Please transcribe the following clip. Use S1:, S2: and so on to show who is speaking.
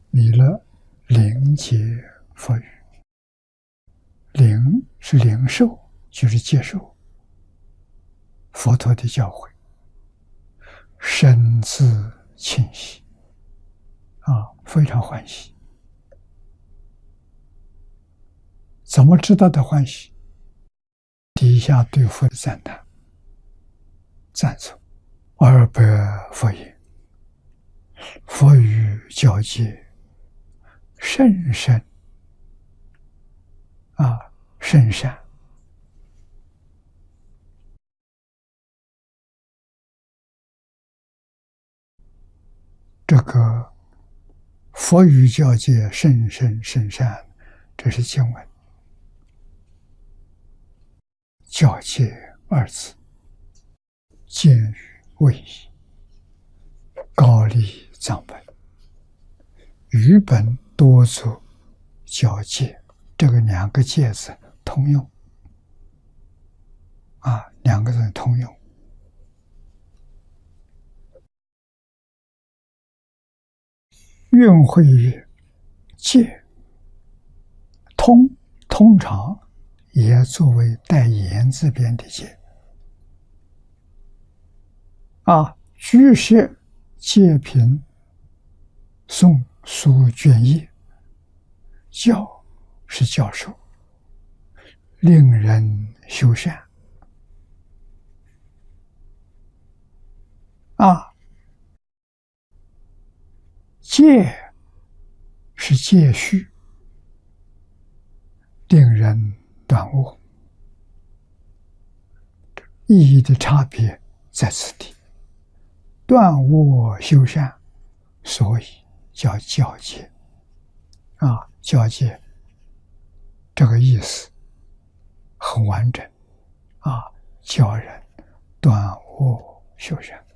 S1: 弥勒灵接佛语，灵是灵受，就是接受佛陀的教诲，身自庆喜非常欢喜。怎么知道的欢喜？底下对佛的赞叹、赞颂200佛言：佛语教戒甚深甚善。这个佛语教戒甚深甚善，这是经文。教戒二字，见语位移，高丽藏本，语本多作教戒，这个2个戒字通用2个字通用。运会曰：戒通常也作为带言字边的戒居士戒品诵书卷一，教是教授，令人修善戒是戒序，令人断悟。意义的差别在此地，断悟修善，所以叫教戒教戒这个意思很完整教人断悟修善。